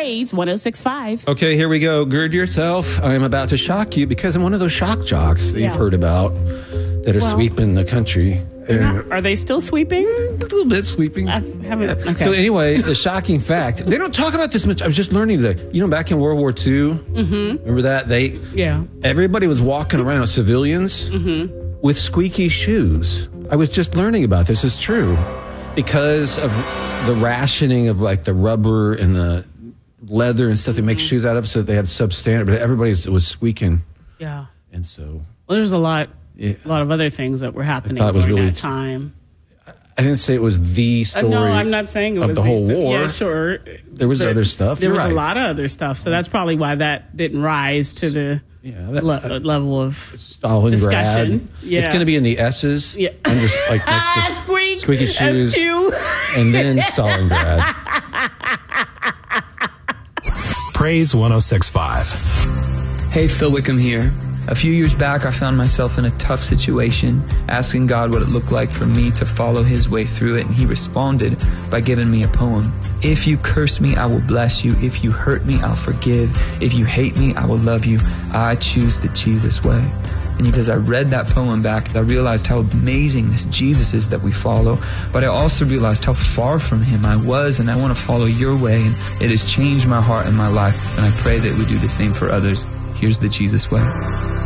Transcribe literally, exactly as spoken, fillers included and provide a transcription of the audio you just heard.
Praise one oh six point five. Okay, here we go. Gird yourself. I'm about to shock you because I'm one of those shock jocks that Yeah. you've heard about that are Well, sweeping the country. And Are they still sweeping? a little bit sweeping. I haven't. Okay. So anyway, the shocking fact, they don't talk about this much. I was just learning today. You know, back in World War Two, mm-hmm. remember that? They yeah. Everybody was walking around, civilians, mm-hmm. with squeaky shoes. I was just learning about this. It's true. Because of the rationing of like the rubber and the leather and stuff they make shoes out of, so they had substandard, but everybody was squeaking. Yeah. And so... Well, there's a lot, Yeah. a lot of other things that were happening it was during really that time. I didn't say it was the Uh, story no, I'm not saying it of was the whole sto- war. Yeah, sure. There was But other stuff. There You're was right. a lot of other stuff, so that's probably why that didn't rise to the Yeah, that- le- level of Stalingrad. discussion. Yeah. It's going to be in the S's. Yeah. Under, like next Ah, to squeak. squeaky shoes. S Q. And then Stalingrad. Praise one oh six point five. Hey, Phil Wickham here. A few years back, I found myself in a tough situation, asking God what it looked like for me to follow His way through it, and He responded by giving me a poem. If you curse me, I will bless you. If you hurt me, I'll forgive. If you hate me, I will love you. I choose the Jesus way. And as I read that poem back, I realized how amazing this Jesus is that we follow, but I also realized how far from Him I was, and I want to follow your way, and it has changed my heart and my life, and I pray that we do the same for others. Here's the Jesus way.